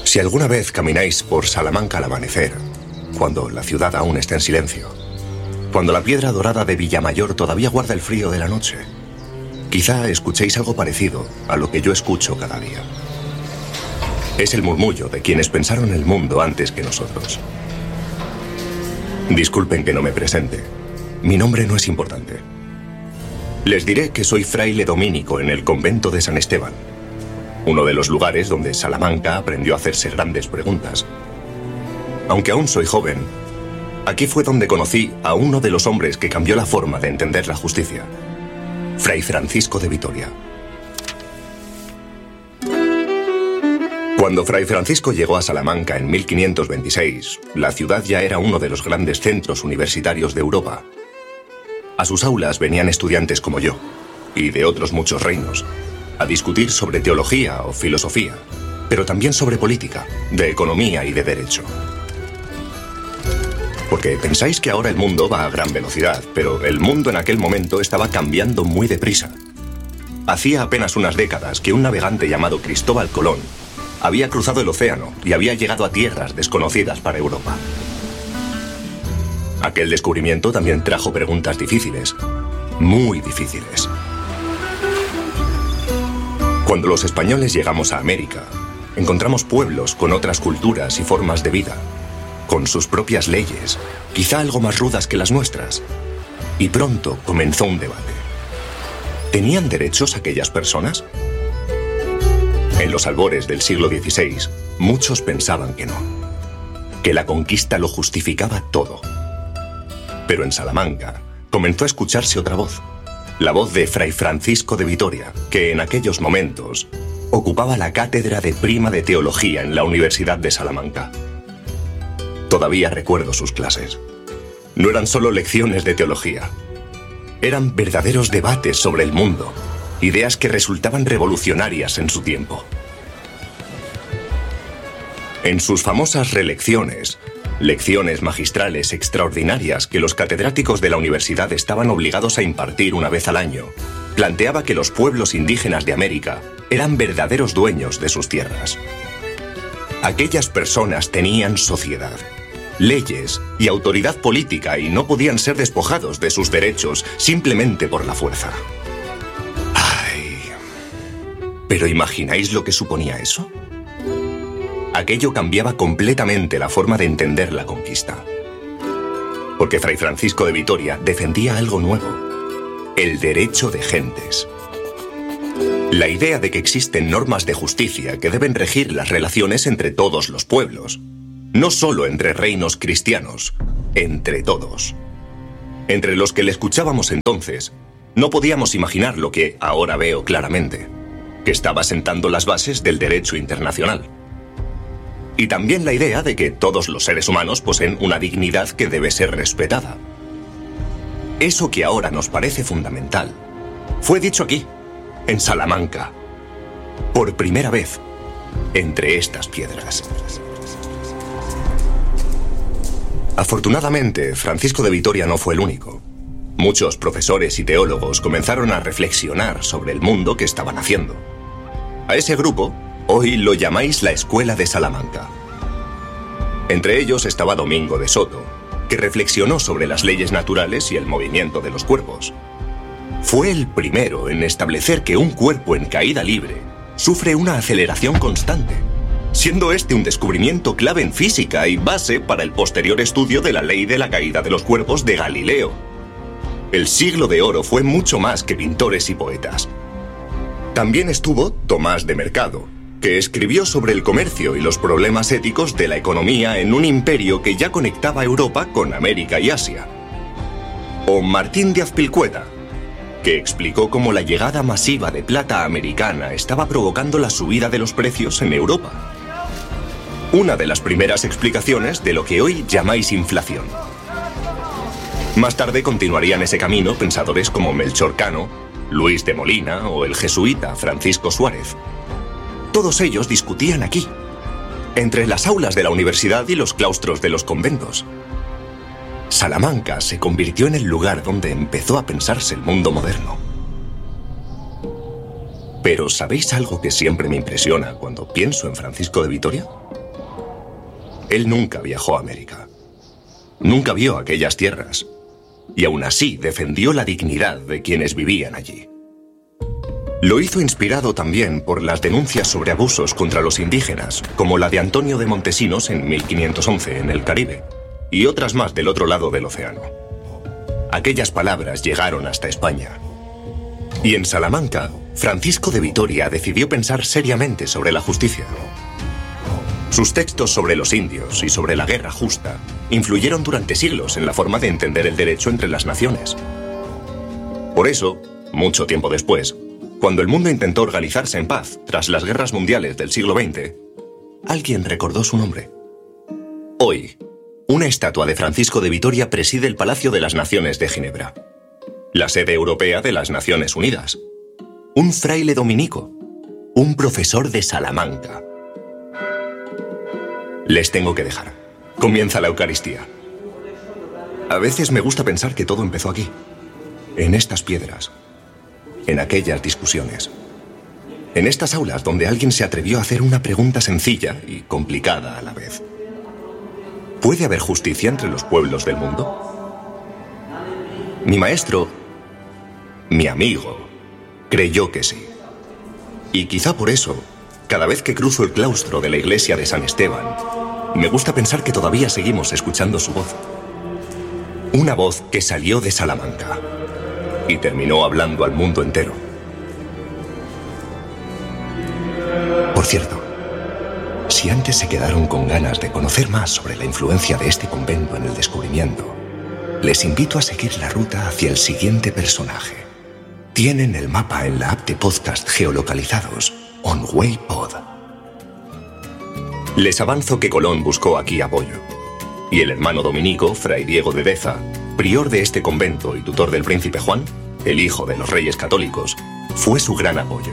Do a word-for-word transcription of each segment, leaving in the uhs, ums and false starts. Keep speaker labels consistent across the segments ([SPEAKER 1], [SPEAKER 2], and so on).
[SPEAKER 1] Si alguna vez camináis por Salamanca al amanecer, cuando la ciudad aún está en silencio, cuando la piedra dorada de Villamayor todavía guarda el frío de la noche, quizá escuchéis algo parecido a lo que yo escucho cada día. Es el murmullo de quienes pensaron el mundo antes que nosotros. Disculpen que no me presente. Mi nombre no es importante. Les diré que soy fraile dominico en el convento de San Esteban, uno de los lugares donde Salamanca aprendió a hacerse grandes preguntas. Aunque aún soy joven, aquí fue donde conocí a uno de los hombres que cambió la forma de entender la justicia, Fray Francisco de Vitoria. Cuando Fray Francisco llegó a Salamanca en mil quinientos veintiséis, la ciudad ya era uno de los grandes centros universitarios de Europa. A sus aulas venían estudiantes como yo, y de otros muchos reinos, a discutir sobre teología o filosofía, pero también sobre política, de economía y de derecho. Porque pensáis que ahora el mundo va a gran velocidad, pero el mundo en aquel momento estaba cambiando muy deprisa. Hacía apenas unas décadas que un navegante llamado Cristóbal Colón había cruzado el océano y había llegado a tierras desconocidas para Europa. Aquel descubrimiento también trajo preguntas difíciles, muy difíciles. Cuando los españoles llegamos a América, encontramos pueblos con otras culturas y formas de vida, con sus propias leyes, quizá algo más rudas que las nuestras. Y pronto comenzó un debate. ¿Tenían derechos aquellas personas? En los albores del siglo dieciséis, muchos pensaban que no, que la conquista lo justificaba todo. Pero en Salamanca comenzó a escucharse otra voz, la voz de Fray Francisco de Vitoria, que en aquellos momentos ocupaba la cátedra de prima de teología en la Universidad de Salamanca. Todavía recuerdo sus clases. No eran solo lecciones de teología, eran verdaderos debates sobre el mundo, ideas que resultaban revolucionarias en su tiempo. En sus famosas relecciones, lecciones magistrales extraordinarias que los catedráticos de la universidad estaban obligados a impartir una vez al año, planteaba que los pueblos indígenas de América eran verdaderos dueños de sus tierras. Aquellas personas tenían sociedad, leyes y autoridad política y no podían ser despojados de sus derechos simplemente por la fuerza. Ay, ¿pero imagináis lo que suponía eso? Aquello cambiaba completamente la forma de entender la conquista. Porque Fray Francisco de Vitoria defendía algo nuevo: el derecho de gentes. La idea de que existen normas de justicia que deben regir las relaciones entre todos los pueblos, no solo entre reinos cristianos, entre todos. Entre los que le escuchábamos entonces, no podíamos imaginar lo que ahora veo claramente, que estaba sentando las bases del derecho internacional. Y también la idea de que todos los seres humanos poseen una dignidad que debe ser respetada. Eso que ahora nos parece fundamental, fue dicho aquí, en Salamanca, por primera vez, entre estas piedras. Afortunadamente, Francisco de Vitoria no fue el único. Muchos profesores y teólogos comenzaron a reflexionar sobre el mundo que estaban haciendo. A ese grupo, hoy lo llamáis la Escuela de Salamanca. Entre ellos estaba Domingo de Soto, que reflexionó sobre las leyes naturales y el movimiento de los cuerpos. Fue el primero en establecer que un cuerpo en caída libre sufre una aceleración constante, siendo este un descubrimiento clave en física y base para el posterior estudio de la ley de la caída de los cuerpos de Galileo. El siglo de oro fue mucho más que pintores y poetas. También estuvo Tomás de Mercado, que escribió sobre el comercio y los problemas éticos de la economía en un imperio que ya conectaba Europa con América y Asia. O Martín de Azpilcueta, que explicó cómo la llegada masiva de plata americana estaba provocando la subida de los precios en Europa. Una de las primeras explicaciones de lo que hoy llamáis inflación. Más tarde continuarían ese camino pensadores como Melchor Cano, Luis de Molina o el jesuita Francisco Suárez. Todos ellos discutían aquí, entre las aulas de la universidad y los claustros de los conventos. Salamanca se convirtió en el lugar donde empezó a pensarse el mundo moderno. Pero ¿sabéis algo que siempre me impresiona cuando pienso en Francisco de Vitoria? Él nunca viajó a América. Nunca vio aquellas tierras. Y aún así defendió la dignidad de quienes vivían allí. Lo hizo inspirado también por las denuncias sobre abusos contra los indígenas, como la de Antonio de Montesinos en mil quinientos once en el Caribe, y otras más del otro lado del océano. Aquellas palabras llegaron hasta España. Y en Salamanca, Francisco de Vitoria decidió pensar seriamente sobre la justicia. Sus textos sobre los indios y sobre la guerra justa influyeron durante siglos en la forma de entender el derecho entre las naciones. Por eso, mucho tiempo después, cuando el mundo intentó organizarse en paz tras las guerras mundiales del siglo veinte, alguien recordó su nombre. Hoy, una estatua de Francisco de Vitoria preside el Palacio de las Naciones de Ginebra, la sede europea de las Naciones Unidas. Un fraile dominico, un profesor de Salamanca. Les tengo que dejar. Comienza la Eucaristía. A veces me gusta pensar que todo empezó aquí, en estas piedras, en aquellas discusiones, en estas aulas donde alguien se atrevió a hacer una pregunta sencilla y complicada a la vez. ¿Puede haber justicia entre los pueblos del mundo? Mi maestro, mi amigo, creyó que sí. Y quizá por eso, cada vez que cruzo el claustro de la iglesia de San Esteban, me gusta pensar que todavía seguimos escuchando su voz. Una voz que salió de Salamanca y terminó hablando al mundo entero. Por cierto, si antes se quedaron con ganas de conocer más sobre la influencia de este convento en el descubrimiento, les invito a seguir la ruta hacia el siguiente personaje. Tienen el mapa en la app de podcast geolocalizados OnWayPod. Les avanzo que Colón buscó aquí apoyo, y el hermano dominico, Fray Diego de Deza, prior de este convento y tutor del príncipe Juan, el hijo de los reyes católicos, fue su gran apoyo.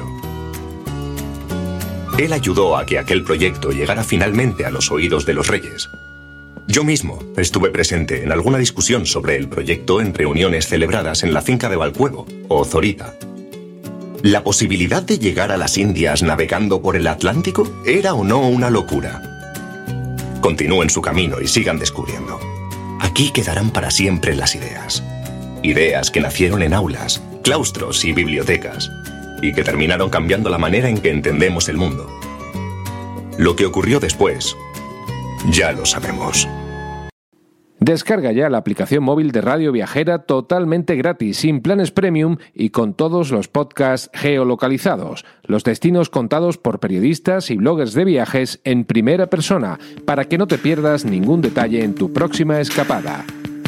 [SPEAKER 1] Él ayudó a que aquel proyecto llegara finalmente a los oídos de los reyes. Yo mismo estuve presente en alguna discusión sobre el proyecto en reuniones celebradas en la finca de Valcuevo, o Zorita. ¿La posibilidad de llegar a las Indias navegando por el Atlántico era o no una locura? Continúen su camino y sigan descubriendo. Aquí quedarán para siempre las ideas. Ideas que nacieron en aulas, claustros y bibliotecas, y que terminaron cambiando la manera en que entendemos el mundo. Lo que ocurrió después, ya lo sabemos.
[SPEAKER 2] Descarga ya la aplicación móvil de Radio Viajera totalmente gratis, sin planes premium y con todos los podcasts geolocalizados, los destinos contados por periodistas y bloggers de viajes en primera persona, para que no te pierdas ningún detalle en tu próxima escapada.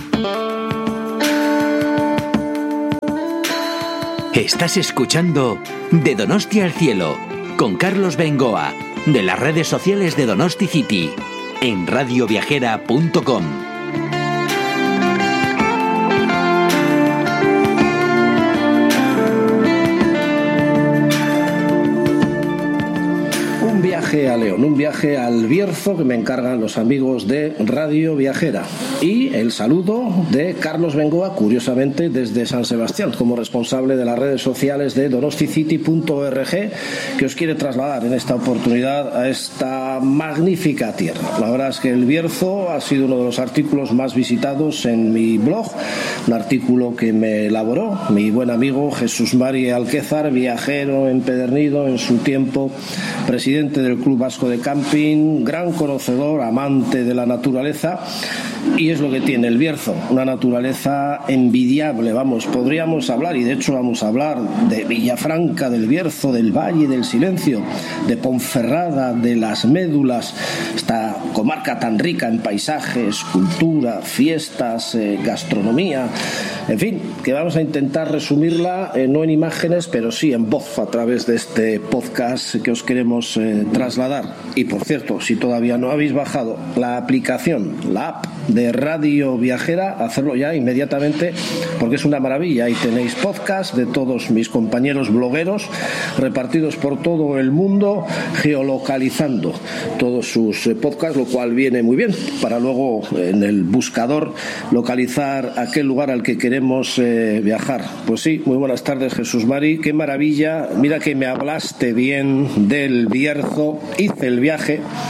[SPEAKER 3] Estás escuchando De Donosti al Cielo, con Carlos Bengoa, de las redes sociales de Donosti City, en radio viajera punto com.
[SPEAKER 4] Un viaje a León, un viaje al Bierzo que me encargan los amigos de Radio Viajera, y el saludo de Carlos Bengoa, curiosamente desde San Sebastián, como responsable de las redes sociales de donosticity punto org, que os quiere trasladar en esta oportunidad a esta magnífica tierra. La verdad es que el Bierzo ha sido uno de los artículos más visitados en mi blog, un artículo que me elaboró mi buen amigo Jesús Mari Alquézar, viajero empedernido en su tiempo, presidente del Club Vasco de Camping, gran conocedor, amante de la naturaleza. Y es lo que tiene el Bierzo, una naturaleza envidiable. Vamos, podríamos hablar, y de hecho vamos a hablar, de Villafranca del Bierzo, del Valle del Silencio, de Ponferrada, de las Médulas, esta comarca tan rica en paisajes, cultura, fiestas, eh, gastronomía, en fin, que vamos a intentar resumirla, eh, no en imágenes, pero sí en voz, a través de este podcast que os queremos eh, trasladar. Y por cierto, si todavía no habéis bajado la aplicación, la app de Radio Viajera, hacerlo ya inmediatamente, porque es una maravilla. Ahí tenéis podcast de todos mis compañeros blogueros repartidos por todo el mundo, geolocalizando todos sus eh, podcasts, lo cual viene muy bien para luego en el buscador localizar aquel lugar al que queremos eh, viajar. Pues sí, muy buenas tardes, Jesús Mari, qué maravilla. Mira que me hablaste bien del Bierzo, hice el viaje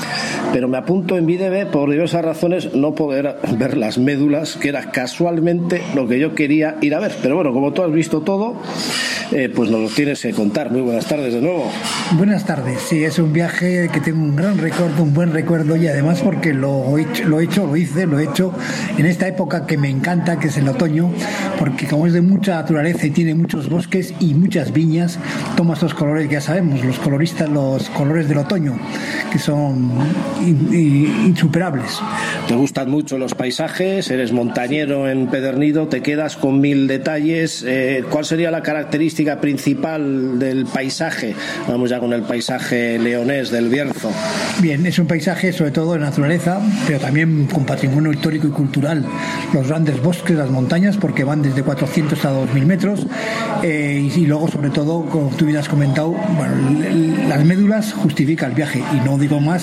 [SPEAKER 4] pero me apunto en V D B por diversas razones no poder ver las médulas, que era casualmente lo que yo quería ir a ver. Pero bueno, como tú has visto todo, eh, pues nos lo tienes que contar. Muy buenas tardes de nuevo.
[SPEAKER 5] Buenas tardes, sí, es un viaje que tengo un gran recuerdo, un buen recuerdo, y además porque lo he hecho, lo he hecho, lo hice, lo he hecho en esta época que me encanta, que es el otoño, porque como es de mucha naturaleza y tiene muchos bosques y muchas viñas, toma estos colores que ya sabemos, los coloristas, los colores del otoño, que son in, in, insuperables.
[SPEAKER 4] Te gustan mucho los paisajes, eres montañero empedernido, te quedas con mil detalles. Eh, ¿Cuál sería la característica principal del paisaje? Vamos ya con el paisaje leonés del Bierzo.
[SPEAKER 5] Bien, es un paisaje sobre todo de naturaleza, pero también con patrimonio histórico y cultural. Los grandes bosques, las montañas, porque van desde cuatrocientos a dos mil metros, eh, y, y luego sobre todo, como tú bien has comentado, bueno, las médulas justifican el viaje, y no digo más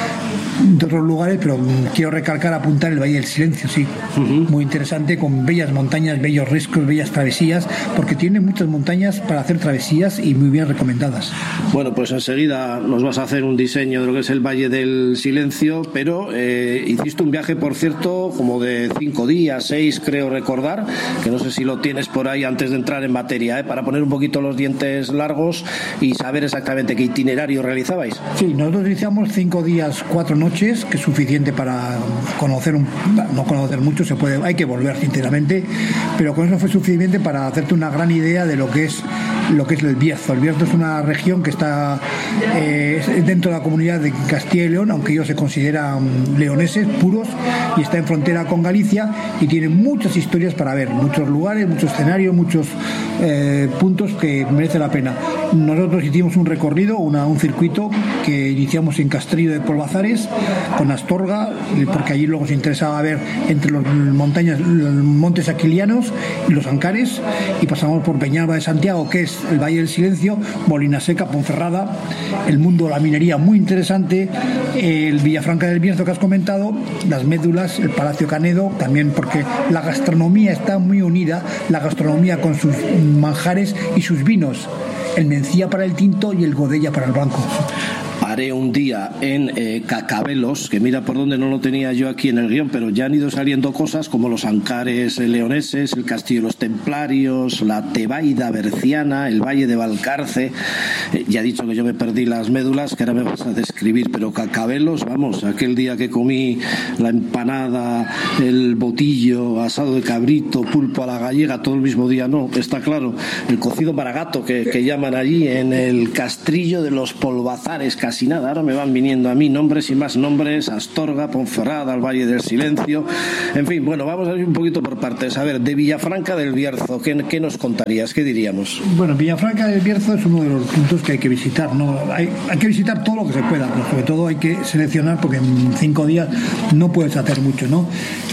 [SPEAKER 5] de otros lugares, pero quiero recalcar, apuntar el Valle del Silencio, sí, uh-huh. Muy interesante, con bellas montañas, bellos riscos, bellas travesías, porque tiene muchas montañas para hacer travesías y muy bien recomendadas.
[SPEAKER 4] Bueno, pues enseguida nos vas a hacer un diseño de lo que es el Valle del Silencio, pero eh, hiciste un viaje, por cierto, como de cinco días, seis creo recordar, que no sé si lo tienes por ahí antes de entrar en materia, ¿eh? Para poner un poquito los dientes largos y saber exactamente qué itinerario realizabais.
[SPEAKER 5] Sí, nosotros realizamos cinco días, cuatro noches, que es suficiente para conocer un, no conocer mucho, se puede, hay que volver sinceramente, pero con eso fue suficiente para hacerte una gran idea de lo que es lo que es el Bierzo. El Bierzo es una región que está eh, dentro de la comunidad de Castilla y León, aunque ellos se consideran leoneses puros, y está en frontera con Galicia, y tiene muchas historias para ver, muchos lugares, muchos escenarios, muchos eh, puntos que merece la pena. Nosotros hicimos un recorrido, una, un circuito que iniciamos en Castrillo de Polvazares con Astorga, porque allí luego se interesaba ver entre los montañas, los montes aquilianos y los Ancares, y pasamos por Peñalba de Santiago, que es el Valle del Silencio, Molina Seca, Ponferrada, el mundo de la minería muy interesante, el Villafranca del Bierzo que has comentado, las médulas, el Palacio Canedo, también porque la gastronomía está muy unida, la gastronomía con sus manjares y sus vinos, el Mencía para el tinto y el Godella para el blanco.
[SPEAKER 4] Haré un día en eh, Cacabelos, que mira por dónde no lo tenía yo aquí en el guión, pero ya han ido saliendo cosas como los Ancares leoneses, el Castillo de los Templarios, la Tebaida berciana, el Valle de Valcarce. Eh, ya he dicho que yo me perdí las médulas, que ahora me vas a describir, pero Cacabelos, vamos, aquel día que comí la empanada, el botillo, asado de cabrito, pulpo a la gallega, todo el mismo día, no, está claro, el cocido maragato que, que llaman allí en el Castrillo de los Polvazares, casi nada, ahora me van viniendo a mí nombres y más nombres, Astorga, Ponferrada, el Valle del Silencio, en fin, bueno, vamos a ir un poquito por partes. A ver, de Villafranca del Bierzo, ¿qué, qué nos contarías? ¿Qué diríamos?
[SPEAKER 5] Bueno, Villafranca del Bierzo es uno de los puntos que hay que visitar, ¿no? Hay, hay que visitar todo lo que se pueda, pero sobre todo hay que seleccionar, porque en cinco días no puedes hacer mucho, ¿no?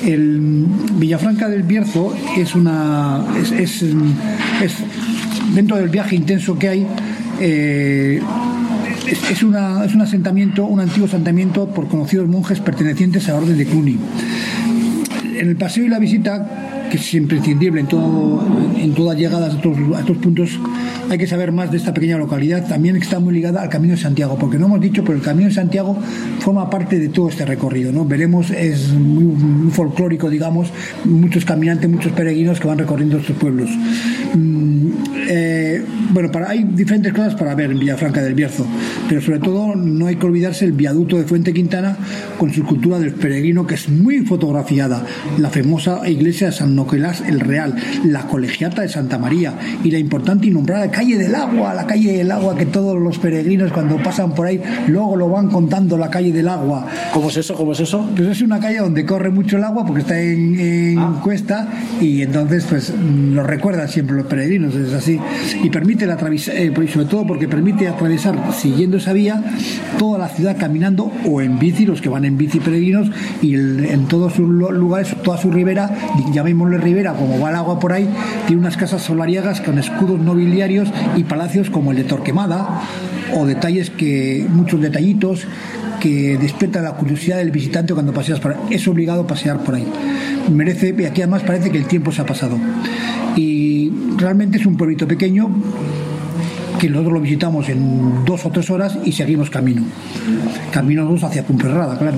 [SPEAKER 5] El Villafranca del Bierzo es una es, es, es dentro del viaje intenso que hay, eh, Es, es, una, es un asentamiento, un antiguo asentamiento por conocidos monjes pertenecientes a la Orden de Cluny. En el paseo y la visita, que es imprescindible en, todo, en todas llegadas a estos, a estos puntos, hay que saber más de esta pequeña localidad. También está muy ligada al Camino de Santiago, porque no hemos dicho, pero el Camino de Santiago forma parte de todo este recorrido, ¿no? Veremos, es muy, muy folclórico, digamos, muchos caminantes, muchos peregrinos que van recorriendo estos pueblos. Mm, eh, bueno, para, hay diferentes cosas para ver en Villafranca del Bierzo, pero sobre todo no hay que olvidarse el viaducto de Fuente Quintana con su cultura del peregrino, que es muy fotografiada, la famosa iglesia de San Nicolás el Real, la colegiata de Santa María y la importante y nombrada calle del agua, la calle del agua, que todos los peregrinos cuando pasan por ahí luego lo van contando, la calle del agua.
[SPEAKER 4] ¿Cómo es eso? ¿Cómo es eso?
[SPEAKER 5] Pues es una calle donde corre mucho el agua porque está en, en ah. cuesta, y entonces pues lo recuerdan siempre los peregrinos, es así, y permite la atravesar, eh, sobre todo porque permite atravesar siguiendo esa vía toda la ciudad caminando o en bici, los que van en bici peregrinos, y el, en todos sus lugares, toda su ribera, llamémosle ribera, como va el agua por ahí, tiene unas casas solariegas con escudos nobiliarios y palacios como el de Torquemada, o detalles que, muchos detallitos que despiertan la curiosidad del visitante cuando paseas por ahí. Es obligado pasear por ahí. Merece, y aquí además parece que el tiempo se ha pasado. Y realmente es un pueblito pequeño que nosotros lo visitamos en dos o tres horas y seguimos camino. Caminamos hacia Ponferrada, claro.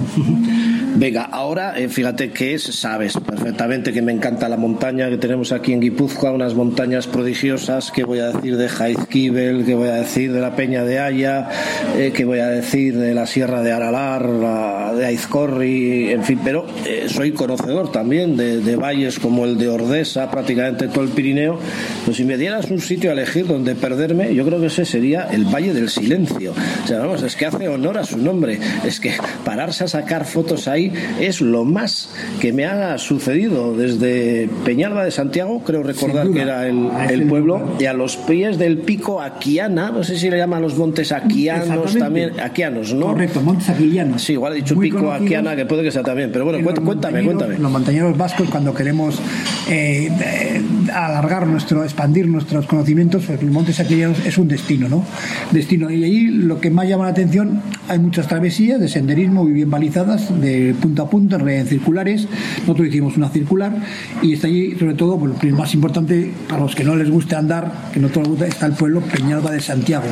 [SPEAKER 4] Venga, ahora eh, fíjate que es, sabes perfectamente que me encanta la montaña que tenemos aquí en Guipúzcoa, unas montañas prodigiosas. ¿Qué voy a decir de Jaizkibel? ¿Qué voy a decir de la Peña de Haya? Eh, ¿Qué voy a decir de la Sierra de Aralar, la, de Aizcorri? En fin, pero eh, soy conocedor también de, de valles como el de Ordesa, prácticamente todo el Pirineo. Pues si me dieras un sitio a elegir donde perderme, yo creo que ese sería el Valle del Silencio. O sea, vamos, es que hace honor a su nombre. Es que pararse a sacar fotos ahí es lo más que me ha sucedido desde Peñalba de Santiago, creo recordar que era el, el pueblo, y a los pies del pico Aquiana, no sé si le llaman los montes Aquianos también, Aquianos, ¿no?
[SPEAKER 5] Correcto, montes Aquianos.
[SPEAKER 4] Sí, igual he dicho muy pico Aquiana, que puede que sea también, pero bueno, cuéntame, cuéntame, cuéntame.
[SPEAKER 5] Los montañeros vascos, cuando queremos eh, eh, alargar nuestro, expandir nuestros conocimientos, pues los montes Aquianos es un destino, ¿no? Destino, y ahí lo que más llama la atención, hay muchas travesías de senderismo muy bien balizadas, de punto a punto, en circulares. Nosotros hicimos una circular y está allí, sobre todo, bueno, el más importante para los que no les guste andar, que no todos les gusta, está el pueblo Peñalba de Santiago.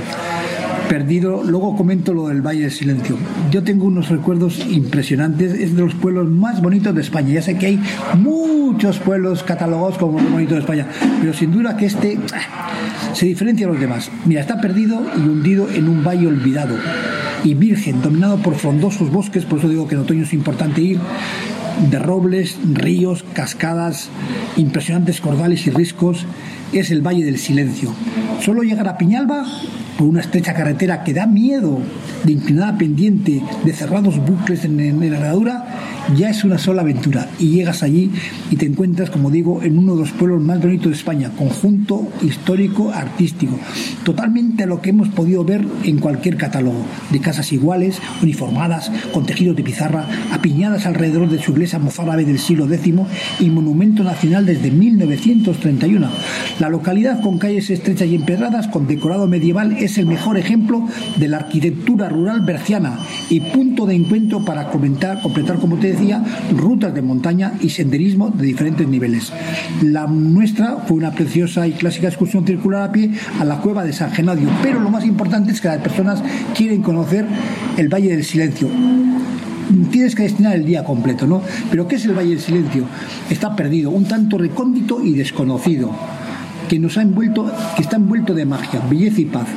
[SPEAKER 5] Perdido, luego comento lo del Valle del Silencio. Yo tengo unos recuerdos impresionantes, es de los pueblos más bonitos de España. Ya sé que hay muchos pueblos catalogados como los bonitos de España, pero sin duda que este se diferencia de los demás. Mira, está perdido y hundido en un valle olvidado y virgen, dominado por frondosos bosques, por eso digo que en otoño es importante ir, de robles, ríos, cascadas, impresionantes cordales y riscos. Es el Valle del Silencio. Solo llegar a Peñalba por una estrecha carretera que da miedo, de inclinada pendiente, de cerrados bucles en, en la herradura, ya es una sola aventura. Y llegas allí y te encuentras, como digo, en uno de los pueblos más bonitos de España, conjunto histórico artístico, totalmente a lo que hemos podido ver en cualquier catálogo, de casas iguales, uniformadas, con tejidos de pizarra, apiñadas alrededor de su iglesia mozárabe del siglo décimo y monumento nacional desde mil novecientos treinta y uno. La localidad, con calles estrechas y empedradas, con decorado medieval, es el mejor ejemplo de la arquitectura rural berciana y punto de encuentro para comentar, completar, como te decía, rutas de montaña y senderismo de diferentes niveles. La nuestra fue una preciosa y clásica excursión circular a pie a la cueva de San Genadio, pero lo más importante es que las personas quieren conocer el Valle del Silencio. Tienes que destinar el día completo, ¿no? Pero ¿qué es el Valle del Silencio? Está perdido, un tanto recóndito y desconocido, que nos ha envuelto, que está envuelto de magia, belleza y paz.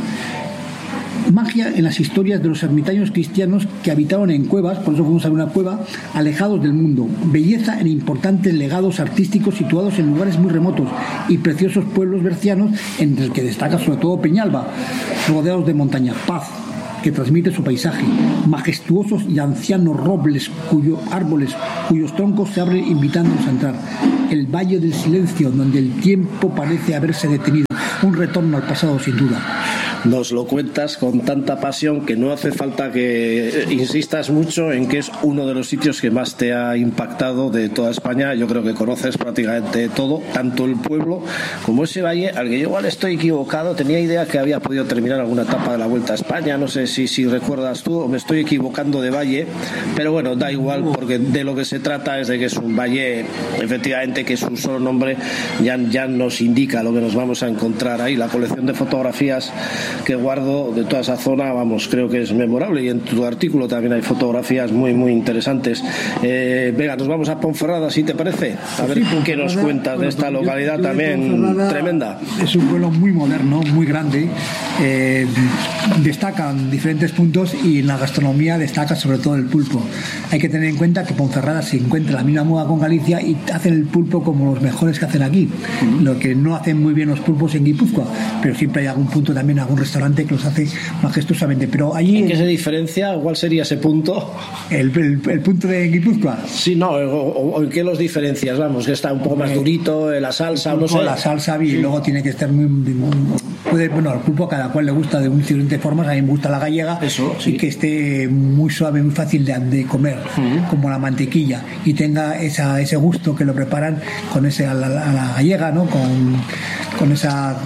[SPEAKER 5] Magia en las historias de los ermitaños cristianos que habitaron en cuevas, por eso fuimos a una cueva, alejados del mundo. Belleza en importantes legados artísticos situados en lugares muy remotos y preciosos pueblos bercianos, entre el que destaca sobre todo Peñalba, rodeados de montaña. Paz, que transmite su paisaje, majestuosos y ancianos robles cuyo árboles, cuyos troncos se abren invitándonos a entrar. El Valle del Silencio, donde el tiempo parece haberse detenido. Un retorno al pasado, sin duda.
[SPEAKER 4] Nos lo cuentas con tanta pasión que no hace falta que insistas mucho en que es uno de los sitios que más te ha impactado de toda España. Yo creo que conoces prácticamente todo, tanto el pueblo como ese valle, al que yo igual estoy equivocado. Tenía idea que había podido terminar alguna etapa de la Vuelta a España, no sé si, si recuerdas tú o me estoy equivocando de valle, pero bueno, da igual, porque de lo que se trata es de que es un valle, efectivamente, que su solo nombre ya, ya nos indica lo que nos vamos a encontrar ahí. La colección de fotografías que guardo de toda esa zona, vamos, creo que es memorable, y en tu artículo también hay fotografías muy muy interesantes. Eh, venga, nos vamos a Ponferrada, si te parece, a ver sí, qué nos cuentas bueno, de esta localidad yo, yo también tremenda.
[SPEAKER 5] Es un pueblo muy moderno, muy grande, eh, destacan diferentes puntos y en la gastronomía destaca sobre todo el pulpo. Hay que tener en cuenta que Ponferrada se encuentra en la misma moda con Galicia y hacen el pulpo como los mejores que hacen aquí, uh-huh. Lo que no hacen muy bien los pulpos en Guipúzcoa, pero siempre hay algún punto también, algún restaurante que los hace majestuosamente. Pero allí,
[SPEAKER 4] ¿en qué se diferencia? ¿Cuál sería ese punto?
[SPEAKER 5] El, el, el punto de Guipúzcoa.
[SPEAKER 4] Sí, no, o, o ¿en qué los diferencias? Vamos, que está un poco más durito, la salsa, no sé.
[SPEAKER 5] La salsa, y sí. Luego tiene que estar muy, muy puede, bueno, el pulpo a cada cual le gusta de diferentes formas. A mí me gusta la gallega. Eso, sí. Y que esté muy suave, muy fácil de, de comer, uh-huh. Como la mantequilla, y tenga esa, ese gusto que lo preparan con ese a la, a la gallega, ¿no? Con, con esa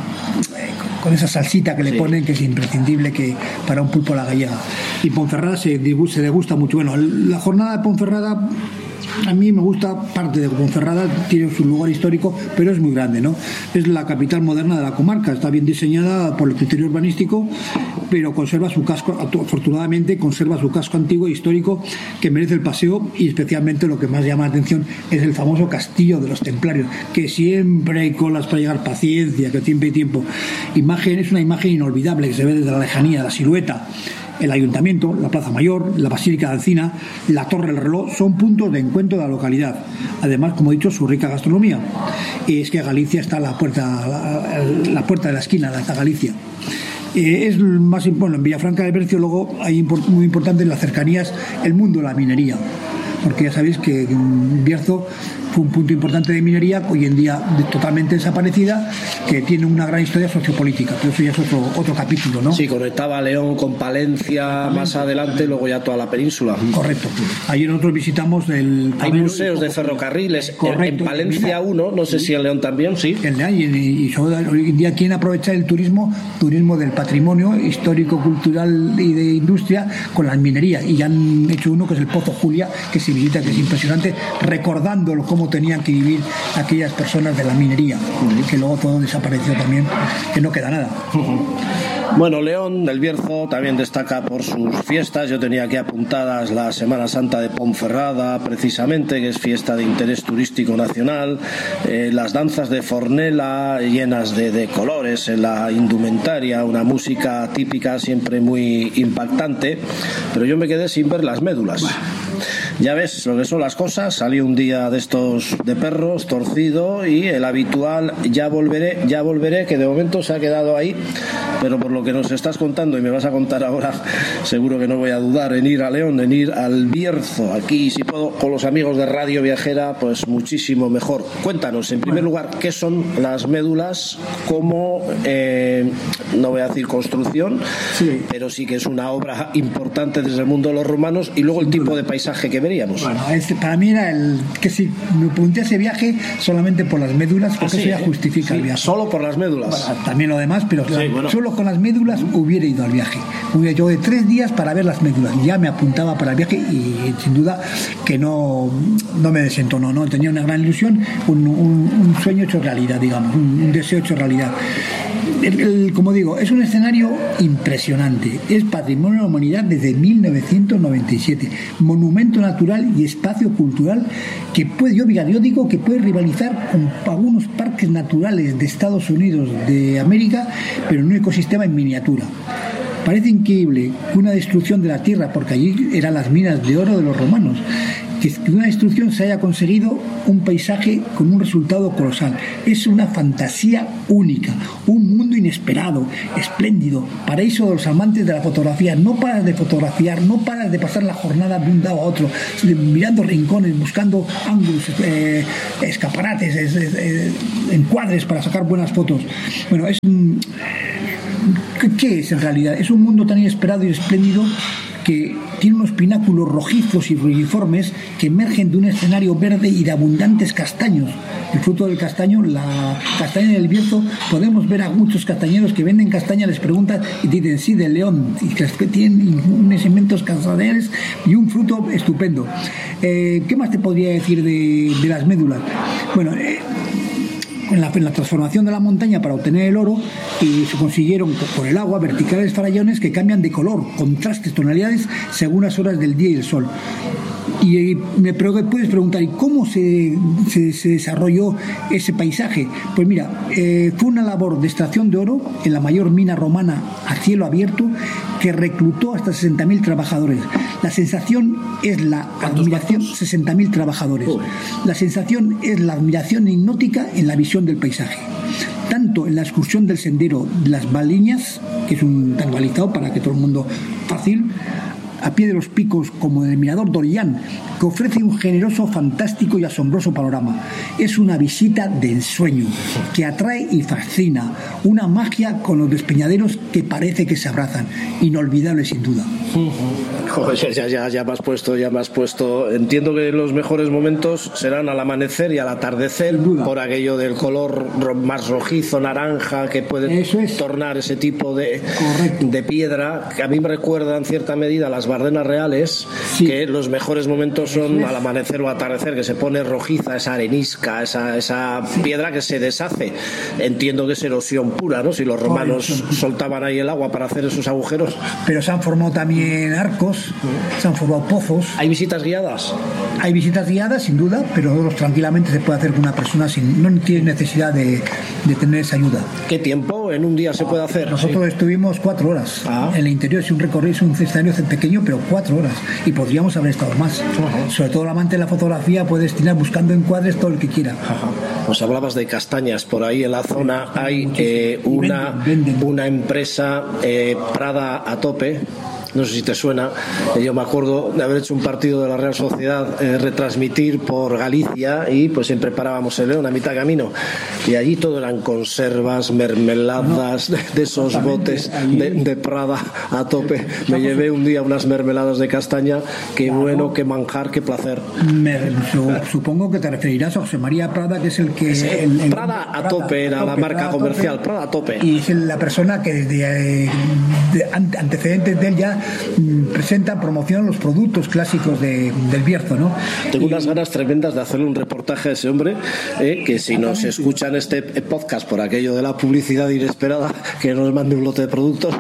[SPEAKER 5] con esa salsita que le sí. ponen, que es imprescindible que para un pulpo a la gallega. Y Ponferrada se, se degusta mucho. Bueno, la jornada de Ponferrada a mí me gusta parte de Ponferrada, tiene su lugar histórico, pero es muy grande, ¿no? Es la capital moderna de la comarca, está bien diseñada por el criterio urbanístico, pero conserva su casco, afortunadamente conserva su casco antiguo e histórico que merece el paseo, y especialmente lo que más llama la atención es el famoso castillo de los templarios, que siempre hay colas para llegar, paciencia, que siempre hay tiempo. Imagen, es una imagen inolvidable que se ve desde la lejanía, la silueta. El ayuntamiento, la Plaza Mayor, la Basílica de Alcina, la Torre del Reloj son puntos de encuentro de la localidad. Además, como he dicho, su rica gastronomía. Y es que Galicia está a la puerta, la, la puerta de la esquina, está Galicia. Eh, es más bueno, en Villafranca del Bercio luego hay import, muy importante en las cercanías el mundo de la minería, porque ya sabéis que en Bierzo fue un punto importante de minería, hoy en día totalmente desaparecida, que tiene una gran historia sociopolítica, pero eso ya es otro, otro capítulo, ¿no?
[SPEAKER 4] Sí, conectaba León con Palencia más adelante, luego ya toda la península.
[SPEAKER 5] Correcto. Ayer nosotros visitamos el...
[SPEAKER 4] Hay museos de ferrocarriles. Correcto. En Palencia uno, no sé si en León también, sí.
[SPEAKER 5] En León, y, y hoy en día quieren aprovechar el turismo, turismo del patrimonio histórico, cultural y de industria con las minerías, y ya han hecho uno que es el Pozo Julia, que se visita, que es impresionante, recordándolo cómo tenían que vivir aquellas personas de la minería, que luego todo desapareció también, que no queda nada.
[SPEAKER 4] Bueno, León del Bierzo también destaca por sus fiestas. Yo tenía aquí apuntadas la Semana Santa de Ponferrada, precisamente, que es fiesta de interés turístico nacional, eh, las danzas de Fornela llenas de, de colores en la indumentaria, una música típica siempre muy impactante, pero yo me quedé sin ver las médulas. Ya ves lo que son las cosas. Salí un día de estos de perros torcido y el habitual ya volveré, ya volveré, que de momento se ha quedado ahí, pero por lo que nos estás contando y me vas a contar ahora, seguro que no voy a dudar en ir a León, en ir al Bierzo. Aquí, si puedo, con los amigos de Radio Viajera, pues muchísimo mejor. Cuéntanos, en primer lugar, ¿qué son las médulas? Como, eh, no voy a decir construcción, sí, pero sí que es una obra importante desde el mundo de los romanos, y luego el tipo de paisaje que veríamos.
[SPEAKER 5] Bueno, este, para mí era el que si me apunté a ese viaje solamente por las médulas, porque ah, sí, eso ya justifica
[SPEAKER 4] sí,
[SPEAKER 5] el viaje.
[SPEAKER 4] Solo por las médulas.
[SPEAKER 5] Bueno, también lo demás, pero sí, la, bueno. Solo con las médulas hubiera ido al viaje. Hubiera yo de tres días para ver las médulas. Ya me apuntaba para el viaje y sin duda que no, no me desentonó, ¿no? Tenía una gran ilusión, un, un, un sueño hecho realidad, digamos, un, un deseo hecho realidad. El, el, como digo, es un escenario impresionante. Es patrimonio de la humanidad desde mil novecientos noventa y siete. Monumento natural y espacio cultural que puede, yo, yo digo que puede rivalizar con algunos parques naturales de Estados Unidos de América, pero en un ecosistema en miniatura. Parece increíble que una destrucción de la tierra, porque allí eran las minas de oro de los romanos, que de una destrucción se haya conseguido un paisaje con un resultado colosal. Es una fantasía única, un mundo inesperado, espléndido, paraíso de los amantes de la fotografía. No paras de fotografiar, no paras de pasar la jornada de un lado a otro, mirando rincones, buscando ángulos, eh, escaparates, es, es, es, encuadres para sacar buenas fotos. Bueno, es un... ¿Qué es en realidad? Es un mundo tan inesperado y espléndido que tiene unos pináculos rojizos y ruidiformes que emergen de un escenario verde y de abundantes castaños. El fruto del castaño, la castaña del Bierzo, podemos ver a muchos castañeros que venden castaña, les preguntan y dicen sí, de León, y que tienen unos inmensos castañales y un fruto estupendo. Eh, ¿Qué más te podría decir de, de las médulas? Bueno, eh, En la, en la transformación de la montaña para obtener el oro, y se consiguieron por el agua verticales farallones que cambian de color, contrastes, tonalidades según las horas del día y el sol. Y me puedes preguntar, ¿y cómo se, se, se desarrolló ese paisaje? Pues mira, eh, fue una labor de extracción de oro en la mayor mina romana a cielo abierto que reclutó hasta sesenta mil trabajadores. La sensación es la admiración, sesenta mil trabajadores. La sensación es la admiración hipnótica en la visión del paisaje. Tanto en la excursión del sendero de las Baliñas, que es un tan balizado para que todo el mundo fácil, a pie de los picos, como en el mirador Dorillán, que ofrece un generoso, fantástico y asombroso panorama. Es una visita de ensueño que atrae y fascina, una magia con los despeñaderos que parece que se abrazan, inolvidable sin duda.
[SPEAKER 4] Joder, ya, ya, ya me has puesto, ya me has puesto. Entiendo que los mejores momentos serán al amanecer y al atardecer, por aquello del color más rojizo, naranja, que puede es. tornar ese tipo de, de piedra, que a mí me recuerda en cierta medida las Bardenas Reales,
[SPEAKER 5] sí.
[SPEAKER 4] que los mejores momentos son al amanecer o atardecer, que se pone rojiza esa arenisca, esa, esa sí. piedra que se deshace. Entiendo que es erosión pura, ¿no? Si los romanos oh, soltaban ahí el agua para hacer esos agujeros.
[SPEAKER 5] Pero se han formado también arcos, se han formado pozos.
[SPEAKER 4] ¿Hay visitas guiadas?
[SPEAKER 5] Hay visitas guiadas, sin duda, pero tranquilamente se puede hacer con una persona sin, no tiene necesidad de, de tener esa ayuda.
[SPEAKER 4] ¿Qué tiempo en un día se puede hacer?
[SPEAKER 5] Nosotros sí. estuvimos cuatro horas ah. en el interior, es un recorrido, es un escenario pequeño, pero cuatro horas, y podríamos haber estado más. Uh-huh. Sobre todo el amante de la fotografía puede destinar buscando encuadres todo el que quiera.
[SPEAKER 4] Uh-huh. Pues hablabas de castañas, por ahí en la zona sí, hay eh, una, venden, venden. una empresa eh, Prada a tope. No sé si te suena. Yo me acuerdo de haber hecho un partido de la Real Sociedad, eh, retransmitir por Galicia, y pues siempre parábamos en León a mitad de camino, y allí todo eran conservas, mermeladas, no, de, de esos botes de, de Prada a tope. Me llevé un día unas mermeladas de castaña. Qué claro. bueno, qué manjar, qué placer.
[SPEAKER 5] Me, su, supongo que te referirás a José María Prada, que es el que...
[SPEAKER 4] Sí,
[SPEAKER 5] el, el,
[SPEAKER 4] Prada a Prada, tope era tope, la marca Prada comercial, tope, Prada a tope.
[SPEAKER 5] Y es la persona que desde eh, de antecedentes de él ya presenta, promociona los productos clásicos de, del Bierzo, ¿no?
[SPEAKER 4] Tengo y, unas ganas tremendas de hacerle un reportaje a ese hombre, eh, que si nos escuchan este podcast por aquello de la publicidad inesperada, que nos mande un lote de productos.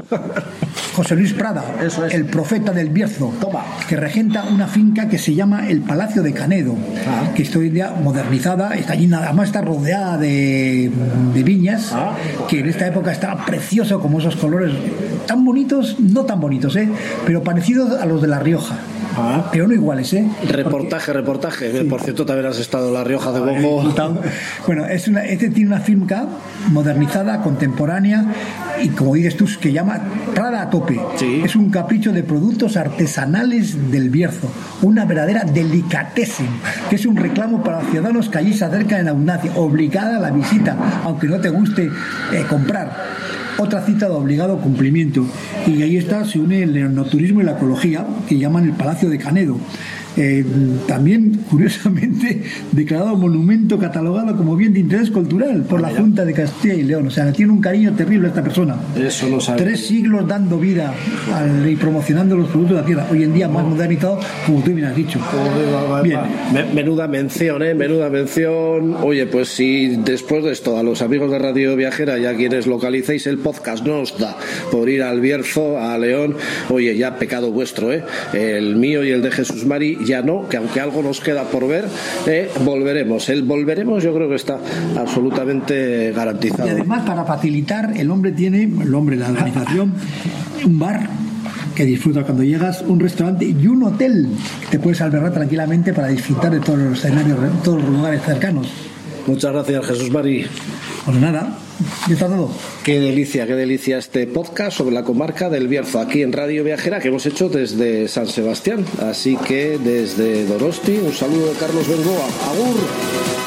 [SPEAKER 5] José Luis Prada, Eso es. el profeta del Bierzo, Toma. que regenta una finca que se llama el Palacio de Canedo, ah. que está hoy día modernizada, está allí, nada más está rodeada de, de viñas, ah. que en esta época estaba precioso, como esos colores tan bonitos, no tan bonitos, ¿eh? pero parecidos a los de La Rioja. Ah. Pero no iguales, ¿eh?
[SPEAKER 4] Reportaje, Porque, reportaje. Sí. Por cierto, también has estado en La Rioja de Bongo.
[SPEAKER 5] Bueno, es una, este tiene una finca modernizada, contemporánea, y como dices tú, que llama Prada a tope. Sí. Es un capricho de productos artesanales del Bierzo, una verdadera delicatessen, que es un reclamo para los ciudadanos que allí se acercan en abundancia, obligada a la visita, aunque no te guste eh, comprar. Otra cita de obligado cumplimiento, y ahí está, se une el enoturismo y la ecología, que llaman el Palacio de Canedo. Eh, también, curiosamente, declarado monumento catalogado como bien de interés cultural por la Junta de Castilla y León. O sea, tiene un cariño terrible esta persona.
[SPEAKER 4] Eso lo sabe.
[SPEAKER 5] Tres siglos dando vida al, y promocionando los productos de la tierra. Hoy en día más modernizado, como tú bien has dicho.
[SPEAKER 4] Bien. Menuda mención, ¿eh? Menuda mención. Oye, pues si después de esto a los amigos de Radio Viajera y a quienes localicéis el podcast no os da por ir al Bierzo, a León, oye, ya pecado vuestro, ¿eh? El mío y el de Jesús Mari ya no, que aunque algo nos queda por ver, eh, volveremos. El volveremos yo creo que está absolutamente garantizado.
[SPEAKER 5] Y además, para facilitar, el hombre tiene, el hombre, la organización, un bar que disfrutas cuando llegas, un restaurante y un hotel que te puedes albergar tranquilamente para disfrutar de todos los escenarios, todos los lugares cercanos.
[SPEAKER 4] Muchas gracias, Jesús Mari.
[SPEAKER 5] Pues nada, ya está todo.
[SPEAKER 4] Qué delicia, qué delicia este podcast sobre la comarca del Bierzo, aquí en Radio Viajera, que hemos hecho desde San Sebastián. Así que desde Donosti, un saludo de Carlos Bengoa. ¡Agur!